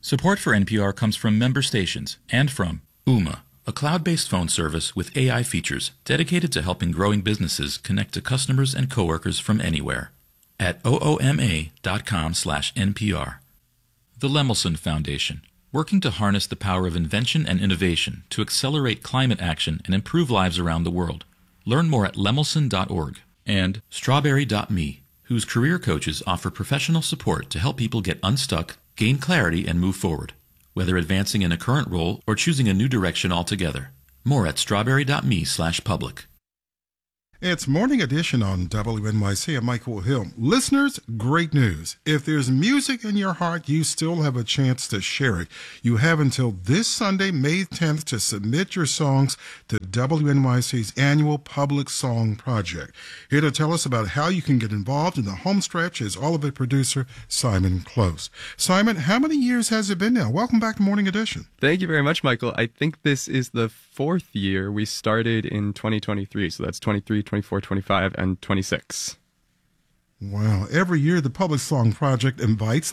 Support for NPR comes from member stations and from Ooma, a cloud-based phone service with AI features dedicated to helping growing businesses connect to customers and coworkers from anywhere. At ooma.com/NPR. The Lemelson Foundation, working to harness the power of invention and innovation to accelerate climate action and improve lives around the world. Learn more at lemelson.org. And Strawberry.me, whose career coaches offer professional support to help people get unstuck, gain clarity, and move forward, whether advancing in a current role or choosing a new direction altogether. More at strawberry.me/public. It's Morning Edition on WNYC. I'm Michael Hill. Listeners, great news. If there's music in your heart, you still have a chance to share it. You have until this Sunday, May 10th, to submit your songs to WNYC's annual Public Song Project. Here to tell us about how you can get involved in the home stretch is All of It producer Simon Close. Simon, how many years has it been now? Welcome back to Morning Edition. Thank you very much, Michael. I think this is the fourth year. We started in 2023, so that's 23, 24, 25, and 26. Wow. Every year, the Public Song Project invites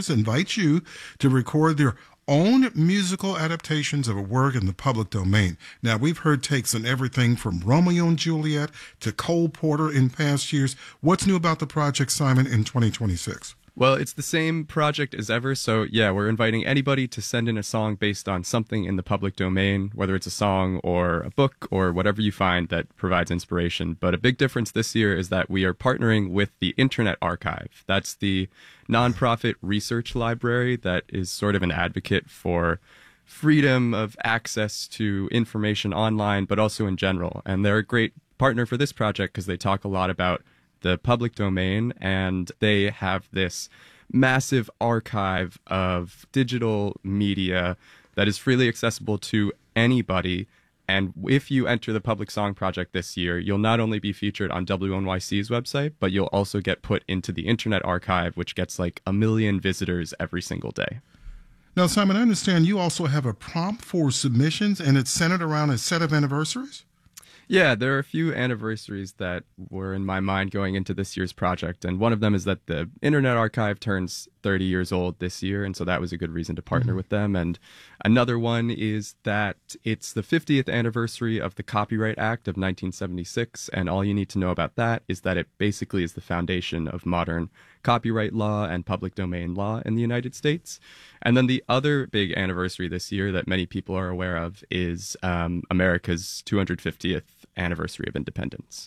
you to record their own musical adaptations of a work in the public domain. Now, we've heard takes on everything from Romeo and Juliet to Cole Porter in past years. What's new about the project, Simon, in 2026? Well, it's the same project as ever, so yeah, we're inviting anybody to send in a song based on something in the public domain, whether it's a song or a book or whatever you find that provides inspiration. But a big difference this year is that we are partnering with the Internet Archive. That's the nonprofit research library that is sort of an advocate for freedom of access to information online, but also in general. And they're a great partner for this project because they talk a lot about the public domain, and they have this massive archive of digital media that is freely accessible to anybody. And if you enter the Public Song Project this year, you'll not only be featured on WNYC's website, but you'll also get put into the Internet Archive, which gets like 1 million visitors every single day. Now, Simon, I understand you also have a prompt for submissions, and it's centered around a set of anniversaries? Yeah, there are a few anniversaries that were in my mind going into this year's project, and one of them is that the Internet Archive turns 30 years old this year, and so that was a good reason to partner with them. And another one is that it's the 50th anniversary of the Copyright Act of 1976, and all you need to know about that is that it basically is the foundation of modern copyright law and public domain law in the United States. And then the other big anniversary this year that many people are aware of is America's 250th anniversary of independence.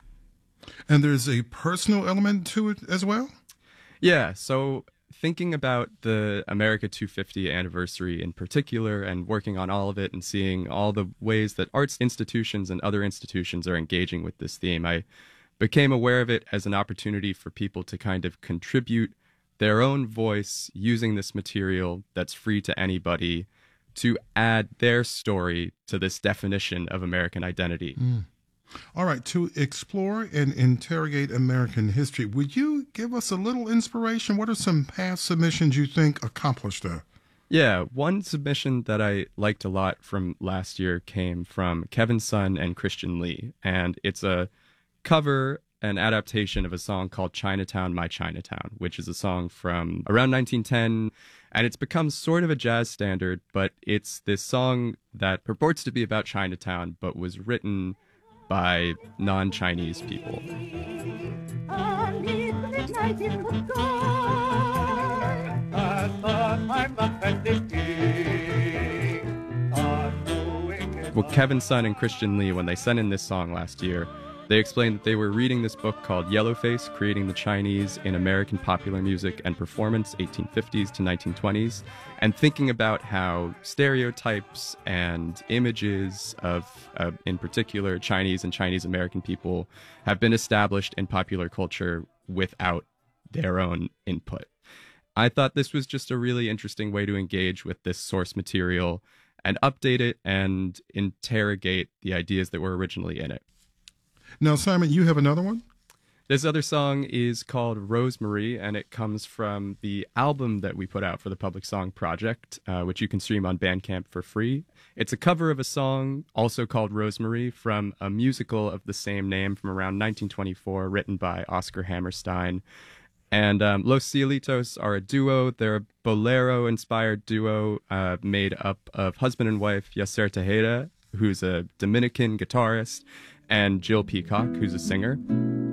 And there's a personal element to it as well? Yeah, so thinking about the America 250 anniversary in particular and working on all of it and seeing all the ways that arts institutions and other institutions are engaging with this theme, I became aware of it as an opportunity for people to kind of contribute their own voice using this material that's free to anybody to add their story to this definition of American identity. All right, to explore and interrogate American history, would you give us a little inspiration? What are some past submissions you think accomplished that? Yeah, one submission that I liked a lot from last year came from Kevin Sun and Christian Lee, and it's a cover, an adaptation of a song called Chinatown, My Chinatown, which is a song from around 1910, and it's become sort of a jazz standard, but it's this song that purports to be about Chinatown, but was written by non-Chinese people. Well, Kevin Sun and Christian Lee, when they sent in this song last year, they explained that they were reading this book called Yellowface, Creating the Chinese in American Popular Music and Performance, 1850s to 1920s, and thinking about how stereotypes and images of, in particular, Chinese and Chinese American people have been established in popular culture without their own input. I thought this was just a really interesting way to engage with this source material and update it and interrogate the ideas that were originally in it. Now, Simon, you have another one? This other song is called Rosemary, and it comes from the album that we put out for the Public Song Project, which you can stream on Bandcamp for free. It's a cover of a song also called Rosemary from a musical of the same name from around 1924, written by Oscar Hammerstein. And Los Cielitos are a duo. They're a bolero-inspired duo made up of husband and wife Yacer Tejeda, who's a Dominican guitarist, and Jill Peacock, who's a singer.